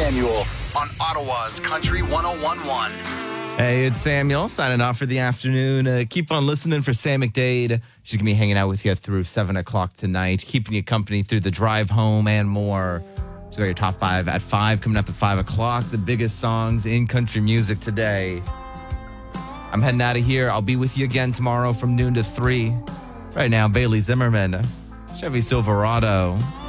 Samuel on Ottawa's Country 101.1. Hey, it's Samuel signing off for the afternoon. Keep on listening for Sam McDade. She's going to be hanging out with you through 7 o'clock tonight, keeping you company through the drive home and more. She's got your top 5 at 5, coming up at 5 o'clock. The biggest songs in country music today. I'm heading out of here. I'll be with you again tomorrow from noon to 3. Right now, Bailey Zimmerman, Chevy Silverado.